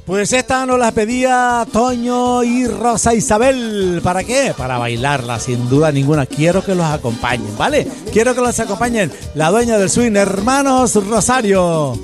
Pues esta nos la pedía Toño y Rosa Isabel. ¿Para qué? Para bailarla, sin duda ninguna. Quiero que los acompañen, ¿vale? Quiero que los acompañen la dueña del swing, Hermanos Rosario.